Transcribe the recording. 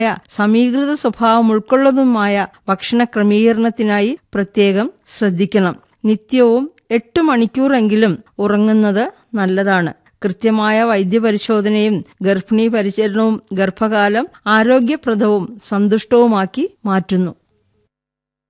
സമീകൃത സ്വഭാവം ഉൾക്കൊള്ളുന്നതുമായ ഭക്ഷണ ക്രമീകരണത്തിനായി പ്രത്യേകം ശ്രദ്ധിക്കണം. നിത്യവും 8 മണിക്കൂറെങ്കിലും ഉറങ്ങുന്നത് നല്ലതാണ്. കൃത്യമായ വൈദ്യപരിശോധനയും ഗർഭിണി പരിചരണവും ഗർഭകാലം ആരോഗ്യപ്രദവും സന്തുഷ്ടവുമാക്കി മാറ്റുന്നു.